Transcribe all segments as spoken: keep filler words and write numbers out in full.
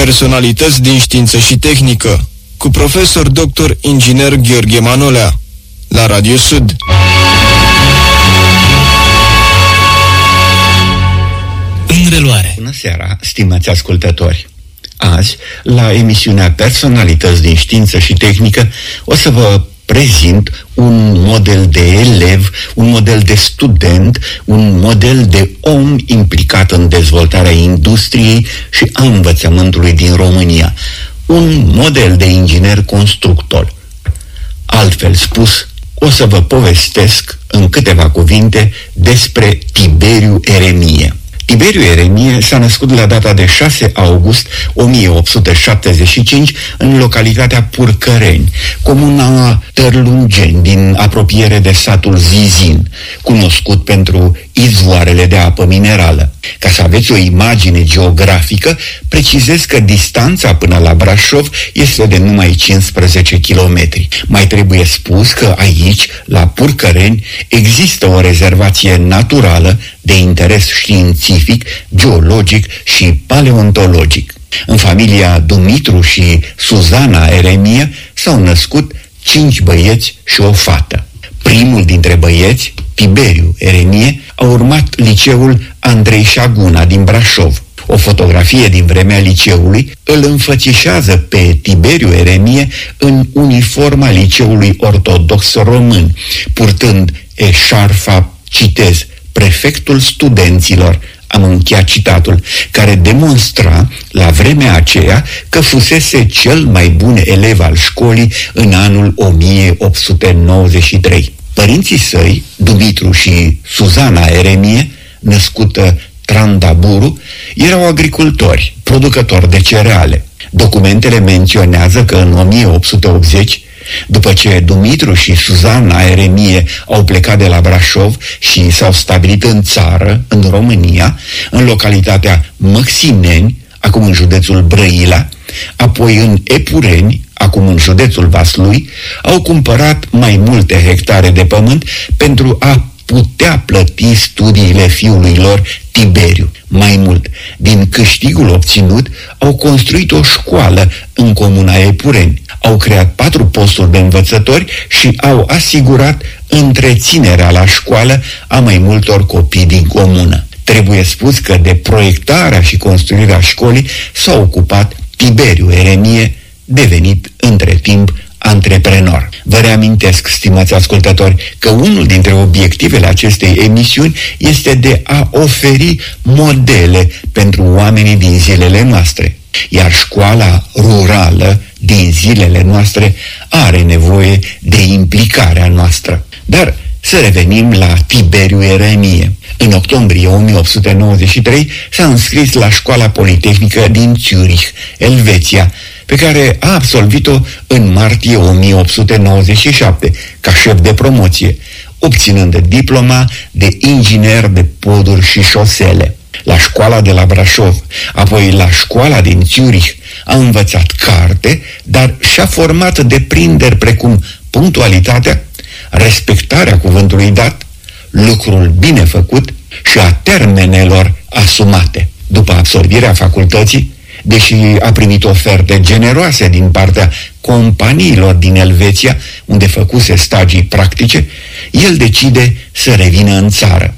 Personalități din știință și tehnică, cu profesor doctor inginer Gheorghe Manolea, la Radio Sud. În reluare. Bună seara, stimați ascultători! Azi, la emisiunea Personalități din știință și tehnică, o să vă prezint un model de elev, un model de student, un model de om implicat în dezvoltarea industriei și a învățământului din România. Un model de inginer constructor. Altfel spus, o să vă povestesc în câteva cuvinte despre Tiberiu Eremie. Tiberiu Eremie s-a născut la data de șase august o mie opt sute șaptezeci și cinci în localitatea Purcăreni, comuna Târlungeni, din apropiere de satul Zizin, cunoscut pentru izvoarele de apă minerală. Ca să aveți o imagine geografică, precizez că distanța până la Brașov este de numai cincisprezece kilometri. Mai trebuie spus că aici, la Purcăreni, există o rezervație naturală de interes științific, geologic și paleontologic. În familia Dumitru și Suzana Eremie s-au născut cinci băieți și o fată. Primul dintre băieți, Tiberiu Eremie, a urmat liceul Andrei Șaguna din Brașov. O fotografie din vremea liceului îl înfățișează pe Tiberiu Eremie în uniforma liceului ortodox român, purtând eșarfa, citez, prefectul studenților, am încheiat citatul, care demonstra la vremea aceea că fusese cel mai bun elev al școlii în anul o mie opt sute nouăzeci și trei. Părinții săi, Dumitru și Suzana Eremie, născută Trandaburu, erau agricultori, producători de cereale. Documentele menționează că în o mie opt sute optzeci, după ce Dumitru și Suzana Eremie au plecat de la Brașov și s-au stabilit în țară, în România, în localitatea Măxineni, acum în județul Brăila, apoi în Epureni, acum în județul Vaslui, au cumpărat mai multe hectare de pământ pentru a putea plăti studiile fiului lor, Tiberiu. Mai mult, din câștigul obținut, au construit o școală în comuna Epureni. Au creat patru posturi de învățători și au asigurat întreținerea la școală a mai multor copii din comună. Trebuie spus că de proiectarea și construirea școlii s-a ocupat Tiberiu Eremie, devenit între timp antreprenor. Vă reamintesc, stimați ascultători, că unul dintre obiectivele acestei emisiuni este de a oferi modele pentru oamenii din zilele noastre. Iar școala rurală din zilele noastre are nevoie de implicarea noastră. Dar să revenim la Tiberiu Eremie. În octombrie o mie opt sute nouăzeci și trei s-a înscris la școala politehnică din Zurich, Elveția, pe care a absolvit-o în martie o mie opt sute nouăzeci și șapte, ca șef de promoție, obținând diploma de inginer de poduri și șosele. La școala de la Brașov, apoi la școala din Zurich, a învățat carte, dar și-a format deprinderi precum punctualitatea, respectarea cuvântului dat, lucrul bine făcut și a termenelor asumate. După absolvirea facultății, deși a primit oferte generoase din partea companiilor din Elveția, unde făcuse stagii practice, el decide să revină în țară.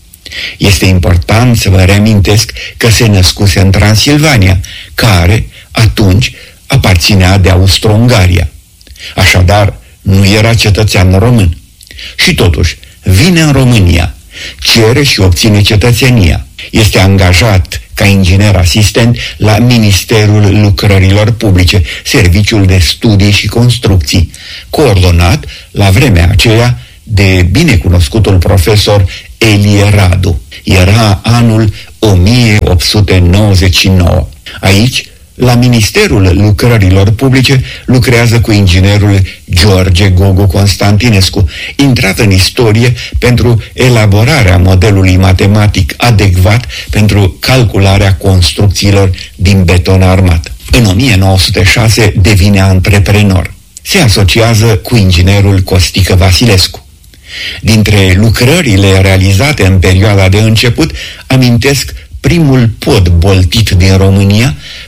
Este important să vă reamintesc că se născuse în Transilvania, care, atunci, aparținea de Austro-Ungaria. Așadar, nu era cetățean român. Și totuși, vine în România, cere și obține cetățenia. Este angajat ca inginer asistent la Ministerul Lucrărilor Publice, Serviciul de Studii și Construcții, coordonat la vremea aceea de binecunoscutul profesor Elie Radu. Era anul o mie opt sute nouăzeci și nouă. Aici, la Ministerul Lucrărilor Publice, lucrează cu inginerul George Gogu Constantinescu, intrat în istorie pentru elaborarea modelului matematic adecvat pentru calcularea construcțiilor din beton armat. În o mie nouă sute șase devine antreprenor. Se asociază cu inginerul Costică Vasilescu. Dintre lucrările realizate în perioada de început, amintesc primul pod boltit din România,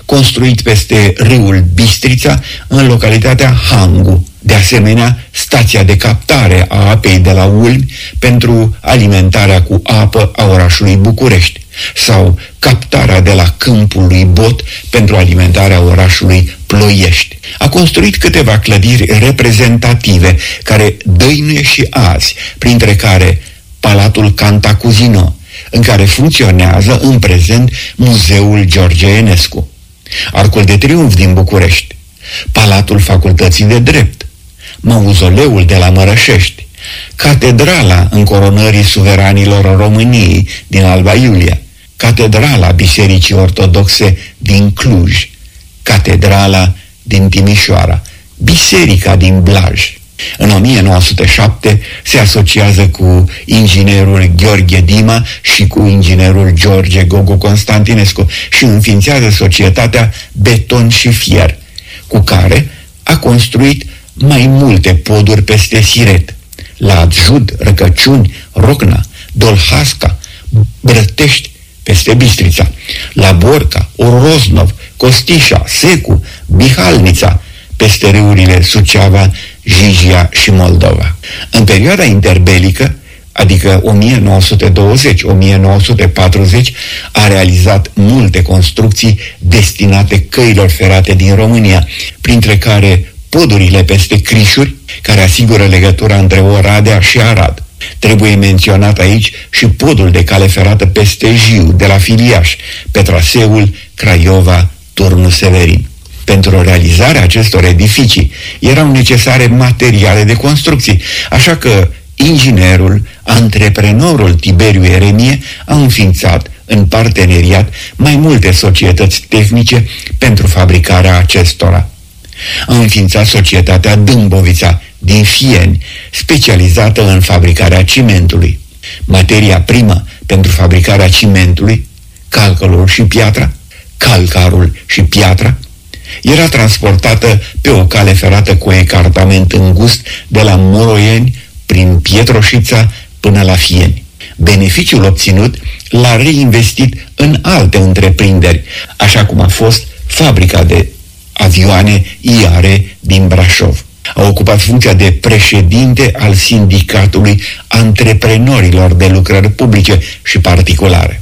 construit peste râul Bistrița, în localitatea Hangu. De asemenea, stația de captare a apei de la Ulmi pentru alimentarea cu apă a orașului București sau captarea de la Câmpul lui Bot pentru alimentarea orașului Ploiești. A construit câteva clădiri reprezentative care dăinuie și azi, printre care Palatul Cantacuzino, în care funcționează în prezent Muzeul George Enescu, Arcul de Triunf din București, Palatul Facultății de Drept, Mauzoleul de la Mărășești, Catedrala Încoronării Suveranilor României din Alba Iulia, Catedrala Bisericii Ortodoxe din Cluj, Catedrala din Timișoara, Biserica din Blaj. În o mie nouă sute șapte se asociază cu inginerul Gheorghe Dima și cu inginerul George Gogu Constantinescu și înființează societatea Beton și Fier, cu care a construit mai multe poduri peste Siret, la Adjud, Răcăciuni, Rocna, Dolhasca, Brătești, peste Bistrița, la Borca, Oroznov, Costișa, Secu, Bihalnița, peste râurile Suceava, Jijia și Moldova. În perioada interbelică, adică o mie nouă sute douăzeci - o mie nouă sute patruzeci, a realizat multe construcții destinate căilor ferate din România, printre care podurile peste Crișuri, care asigură legătura între Oradea și Arad. Trebuie menționat aici și podul de cale ferată peste Jiu, de la Filiaș, pe traseul Craiova-Turnu Severin. Pentru realizarea acestor edificii erau necesare materiale de construcții, așa că inginerul, antreprenorul Tiberiu Eremie a înființat în parteneriat mai multe societăți tehnice pentru fabricarea acestora. A înființat societatea Dâmbovița din Fieni, specializată în fabricarea cimentului. Materia primă pentru fabricarea cimentului, calcărul și piatra, calcarul și piatra, era transportată pe o cale ferată cu ecartament îngust de la Moroieni prin Pietroșița până la Fieni. Beneficiul obținut l-a reinvestit în alte întreprinderi, așa cum a fost fabrica de avioane Iare din Brașov. A ocupat funcția de președinte al Sindicatului Antreprenorilor de Lucrări Publice și Particulare.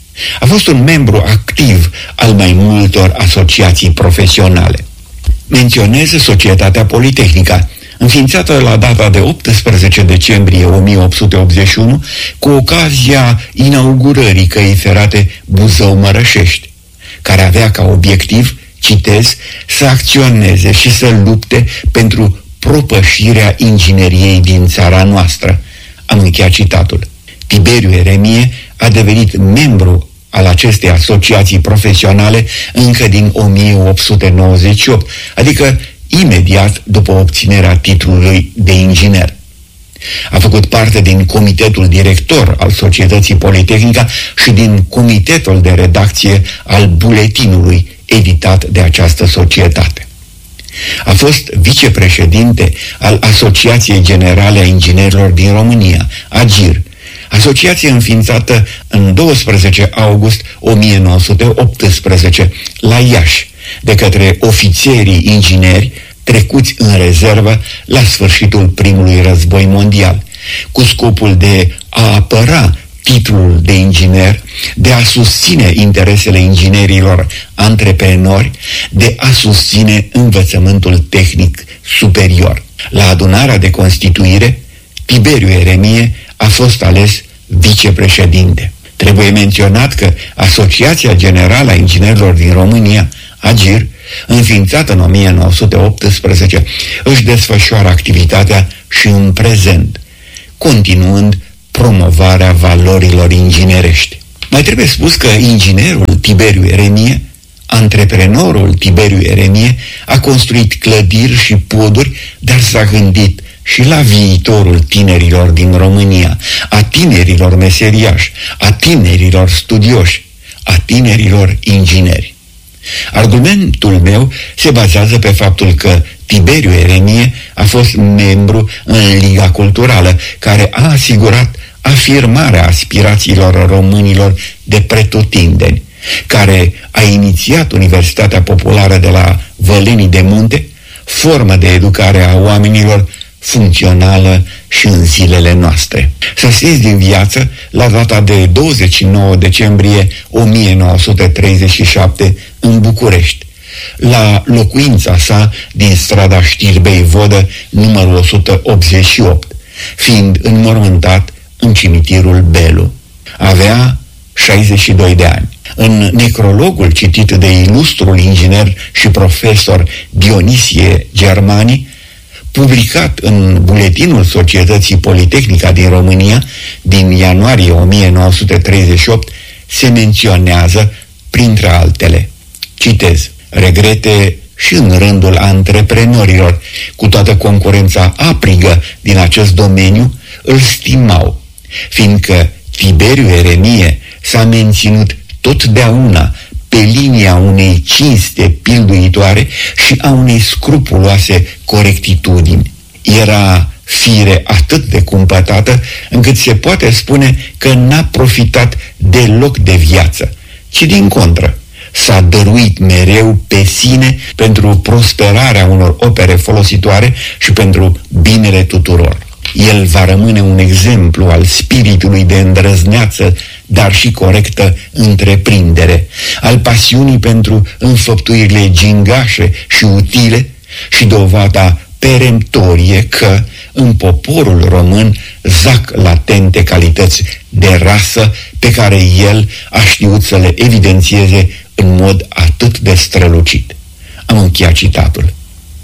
A fost un membru activ al mai multor asociații profesionale. Menționez Societatea Politehnica, înființată la data de optsprezece decembrie o mie opt sute optzeci și unu cu ocazia inaugurării căii ferate Buzău-Mărășești, care avea ca obiectiv, citez, să acționeze și să lupte pentru propășirea ingineriei din țara noastră. Am încheiat citatul. Tiberiu Eremie a devenit membru al acestei asociații profesionale încă din o mie opt sute nouăzeci și opt, adică imediat după obținerea titlului de inginer. A făcut parte din comitetul director al Societății Politehnica și din comitetul de redacție al buletinului editat de această societate. A fost vicepreședinte al Asociației Generale a Inginerilor din România, AGIR, asociație înființată în doisprezece august o mie nouă sute optsprezece la Iași, de către ofițerii ingineri trecuți în rezervă la sfârșitul primului război mondial, cu scopul de a apăra titlul de inginer, de a susține interesele inginerilor antreprenori, de a susține învățământul tehnic superior. La adunarea de constituire, Tiberiu Eremie a fost ales vicepreședinte. Trebuie menționat că Asociația Generală a Inginerilor din România, AGIR, înființată în o mie nouă sute optsprezece, își desfășoară activitatea și în prezent, continuând promovarea valorilor inginerești. Mai trebuie spus că inginerul Tiberiu Eremie, antreprenorul Tiberiu Eremie, a construit clădiri și poduri, dar s-a gândit și la viitorul tinerilor din România, a tinerilor meseriași, a tinerilor studioși, a tinerilor ingineri. Argumentul meu se bazează pe faptul că Tiberiu Eremie a fost membru în Liga Culturală, care a asigurat afirmarea aspirațiilor românilor de pretutindeni, care a inițiat Universitatea Populară de la Vălenii de Munte, formă de educare a oamenilor funcțională și în zilele noastre. Sosiți din viață la data de douăzeci și nouă decembrie o mie nouă sute treizeci și șapte în București, la locuința sa din strada Știrbei Vodă, numărul o sută optzeci și opt, fiind înmormântat în cimitirul Belu. Avea șaizeci și doi de ani. În necrologul citit de ilustrul inginer și profesor Dionisie Germani, publicat în Buletinul Societății Politehnica din România din ianuarie o mie nouă sute treizeci și opt, se menționează, printre altele, citez, regrete și în rândul antreprenorilor, cu toată concurența aprigă din acest domeniu, îl stimau, fiindcă Tiberiu Eremie s-a menținut totdeauna pe linia unei cinste pilduitoare și a unei scrupuloase corectitudini. Era fire atât de cumpătată încât se poate spune că n-a profitat deloc de viață, ci din contră s-a dăruit mereu pe sine pentru prosperarea unor opere folositoare și pentru binele tuturor. El va rămâne un exemplu al spiritului de îndrăzneață, dar și corectă întreprindere, al pasiunii pentru înfăptuirile gingașe și utile și dovada peremptorie că în poporul român zac latente calități de rasă pe care el a știut să le evidențieze în mod atât de strălucit. Am încheiat citatul.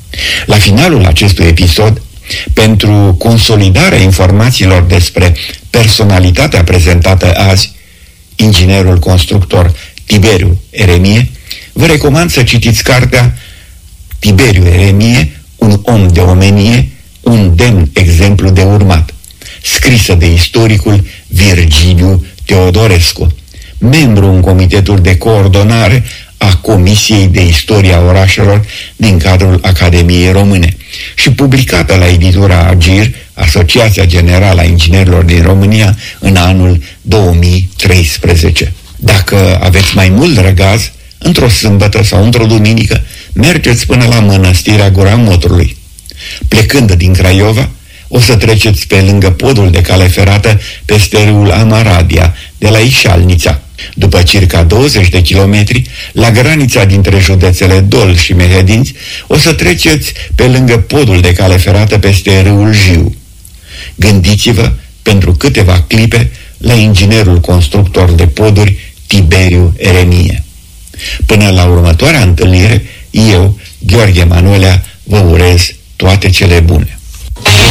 La finalul acestui episod, pentru consolidarea informațiilor despre personalitatea prezentată azi, inginerul constructor Tiberiu Eremie, vă recomand să citiți cartea Tiberiu Eremie, un om de omenie, un demn exemplu de urmat, scrisă de istoricul Virgiliu Teodorescu, membru în comitetul de coordonare a Comisiei de Istoria Orașelor din cadrul Academiei Române și publicată la editura Agir, Asociația Generală a Inginerilor din România, în anul două mii treisprezece. Dacă aveți mai mult răgaz, într-o sâmbătă sau într-o duminică, mergeți până la Mănăstirea Gura Motrului. Plecând din Craiova, o să treceți pe lângă podul de cale ferată peste râul Amaradia, de la Ișalnița. După circa douăzeci de kilometri, la granița dintre județele Dol și Mehedinți, o să treceți pe lângă podul de cale ferată peste râul Jiu. Gândiți-vă pentru câteva clipe la inginerul constructor de poduri Tiberiu Eremie. Până la următoarea întâlnire, eu, Gheorghe Manolea, vă urez toate cele bune.